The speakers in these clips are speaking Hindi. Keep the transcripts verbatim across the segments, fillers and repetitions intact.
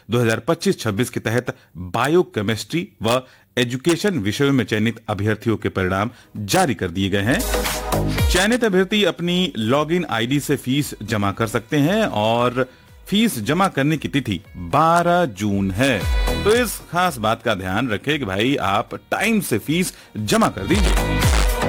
दो हज़ार पच्चीस छब्बीस के तहत बायोकेमिस्ट्री व एजुकेशन विषयों में चयनित अभ्यर्थियों के परिणाम जारी कर दिए गए हैं। चयनित अभ्यर्थी अपनी लॉगिन आईडी से फीस जमा कर सकते हैं और फीस जमा करने की तिथि बारह जून है। तो इस खास बात का ध्यान रखें कि भाई आप टाइम से फीस जमा कर दीजिए।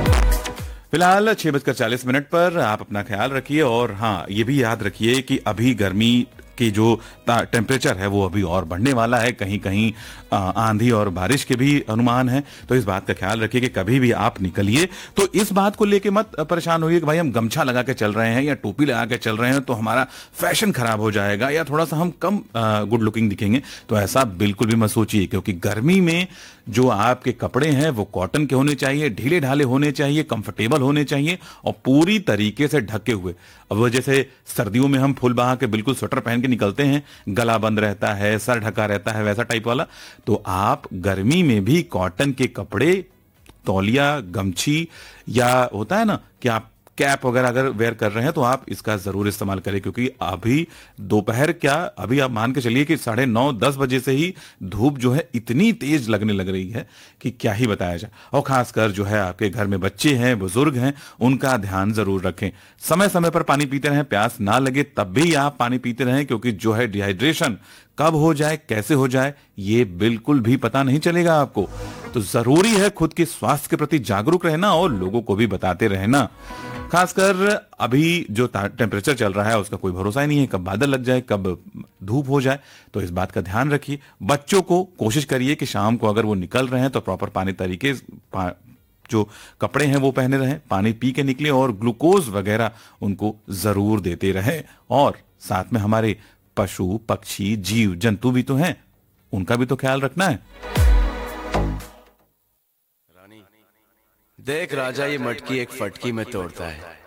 फिलहाल छह बजकर चालीस मिनट पर आप अपना ख्याल रखिए और हाँ, ये भी याद रखिए कि अभी गर्मी की जो टेम्परेचर है वो अभी और बढ़ने वाला है। कहीं कहीं आंधी और बारिश के भी अनुमान है, तो इस बात का ख्याल रखिए कि कभी भी आप निकलिए तो इस बात को लेके मत परेशान होइए कि भाई हम गमछा लगा के चल रहे हैं या टोपी लगा के चल रहे हैं तो हमारा फैशन खराब हो जाएगा या थोड़ा सा हम कम गुड लुकिंग दिखेंगे। तो ऐसा बिल्कुल भी मत सोचिए, क्योंकि गर्मी में जो आपके कपड़े हैं वो कॉटन के होने चाहिए, ढीले ढाले होने चाहिए, कंफर्टेबल होने चाहिए और पूरी तरीके से ढके हुए। अब जैसे सर्दियों में हम फुल बहा के बिल्कुल स्वेटर पहन के निकलते हैं, गला बंद रहता है, सर ढका रहता है, वैसा टाइप वाला, तो आप गर्मी में भी कॉटन के कपड़े, तौलिया, गमछी या होता है ना कि आप कैप वगैरह अगर वेयर कर रहे हैं तो आप इसका जरूर इस्तेमाल करें, क्योंकि अभी दोपहर क्या, अभी आप मान के चलिए कि साढ़े नौ दस बजे से ही धूप जो है इतनी तेज लगने लग रही है कि क्या ही बताया जाए। और खासकर जो है आपके घर में बच्चे हैं, बुजुर्ग हैं, उनका ध्यान जरूर रखें। समय समय पर पानी पीते रहें, प्यास ना लगे तब भी आप पानी पीते रहें, क्योंकि जो है डिहाइड्रेशन कब हो जाए, कैसे हो जाए, ये बिल्कुल भी पता नहीं चलेगा आपको। तो जरूरी है खुद के स्वास्थ्य के प्रति जागरूक रहना और लोगों को भी बताते रहना। खासकर अभी जो टेम्परेचर चल रहा है उसका कोई भरोसा ही नहीं है, कब बादल लग जाए, कब धूप हो जाए, तो इस बात का ध्यान रखिए। बच्चों को कोशिश करिए कि शाम को अगर वो निकल रहे हैं तो प्रॉपर पानी तरीके पा, जो कपड़े हैं वो पहने रहें, पानी पी के निकले और ग्लूकोज वगैरह उनको जरूर देते रहें। और साथ में हमारे पशु पक्षी जीव जंतु भी तो हैं, उनका भी तो ख्याल रखना है। देख राजा, ये मटकी एक फटकी में तोड़ता है।